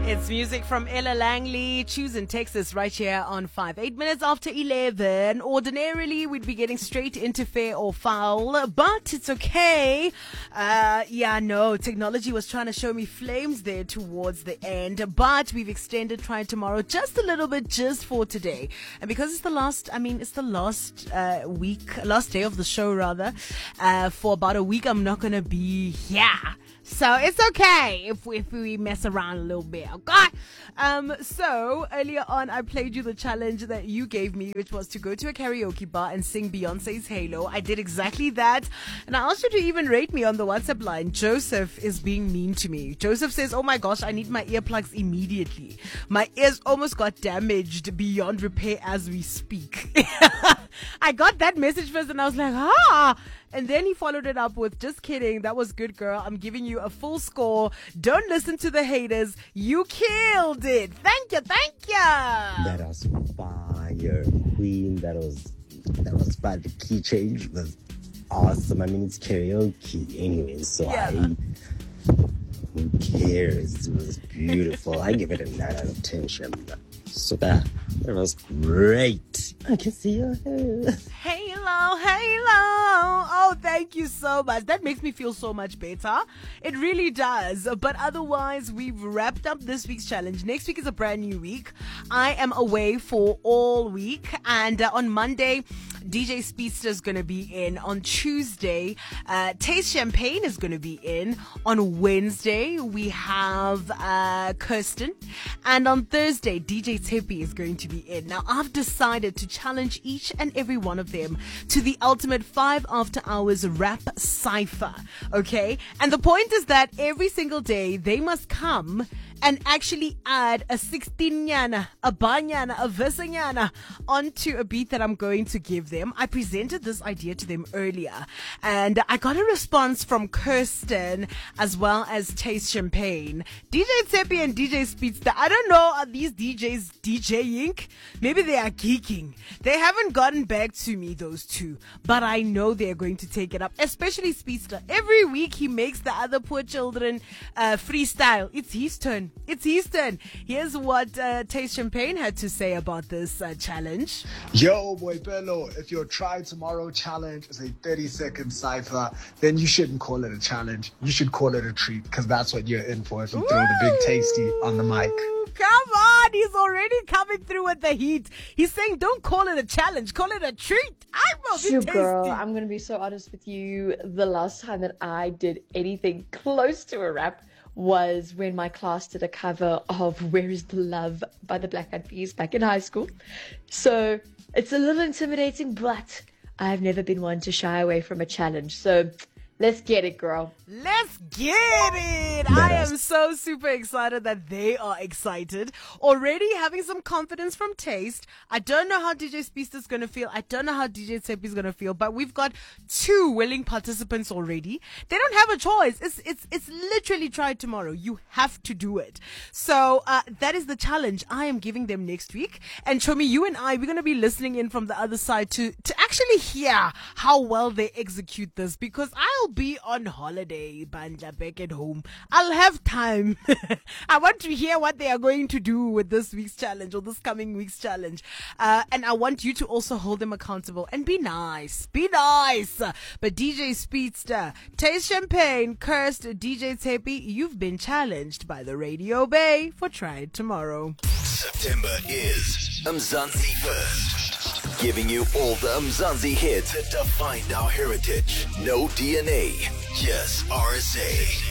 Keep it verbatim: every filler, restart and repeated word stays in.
It's music from Ella Langley, Choose in Texas, right here on five. Eight minutes after eleven. Ordinarily, we'd be getting straight into fair or foul, but it's okay. Uh, yeah, no, technology was trying to show me flames there towards the end, but we've extended Try Tomorrow just a little bit just for today. And because it's the last, I mean, it's the last uh, week, last day of the show rather, uh, for about a week, I'm not going to be here. So it's okay if we, if we mess around a little bit, okay? Um, so earlier on, I played you the challenge that you gave me, which was to go to a karaoke bar and sing Beyonce's Halo. I did exactly that. And I asked you to even rate me on the WhatsApp line. Joseph is being mean to me. Joseph says, oh my gosh, I need my earplugs immediately. My ears almost got damaged beyond repair as we speak. I got that message first and I was like, ah. And then he followed it up with, just kidding, that was good, girl. I'm giving you a full score. Don't listen to the haters. You killed it. Thank you, thank you. That was fire, queen. That was, that was fire. The key change was awesome. I mean, it's karaoke anyway, so Yeah. I... Who cares? It was beautiful. I give it a nine out of ten. Shamla. So that, that was great. I can see your hair. Halo, Halo. Oh, thank you so much. That makes me feel so much better. It really does. But otherwise, we've wrapped up this week's challenge. Next week is a brand new week. I am away for all week. And uh, on Monday, D J Speedster is going to be in. On Tuesday, uh, Taste Champagne is going to be in. On Wednesday, we have uh, Kirsten. And on Thursday, D J Tepi is going to be in. Now, I've decided to challenge each and every one of them to the ultimate five after hours rap cipher. Okay? And the point is that every single day, they must come and actually add a sixteen-yana, a banyana, a versanyana onto a beat that I'm going to give them. I presented this idea to them earlier and I got a response from Kirsten as well as Taste Champagne. D J Tepi and D J Speedster, I don't know, are these D Js DJing? Maybe they are geeking. They haven't gotten back to me, those two, but I know they're going to take it up, especially Speedster. Every week he makes the other poor children uh, freestyle. It's his turn. It's his turn. Here's what uh, Taste Champagne had to say about this uh, challenge. Yo, boy Bello, if your Try Tomorrow challenge is a thirty second cipher, then you shouldn't call it a challenge. You should call it a treat, because that's what you're in for if you throw the big tasty on the mic. Come on, he's already coming through with the heat. He's saying, don't call it a challenge, call it a treat. I'm a bit Sure, tasty. girl, I'm going to be so honest with you. The last time that I did anything close to a rap was when my class did a cover of Where is the Love by the Black Eyed Peas back in high school. So it's a little intimidating, but I've never been one to shy away from a challenge. So let's get it, girl. Let's get it! I am so super excited that they are excited. Already having some confidence from Taste. I don't know how D J Speedster's going to feel. I don't know how D J Tepi's going to feel. But we've got two willing participants already. They don't have a choice. It's it's it's literally Try Tomorrow. You have to do it. So uh, that is the challenge I am giving them next week. And Chomi, you and I, we're going to be listening in from the other side to, to actually hear how well they execute this. Because I'll be on holiday, Bandla, back at home. I'll have time. I want to hear what they are going to do with this week's challenge or this coming week's challenge. Uh, and I want you to also hold them accountable and be nice. Be nice. But D J Speedster, Taste Champagne, Cursed, D J Tepi, you've been challenged by the Radio Bay for Try It Tomorrow. September is Mzansi First, giving you all the Mzansi hits that define our heritage. No D N A, just R S A.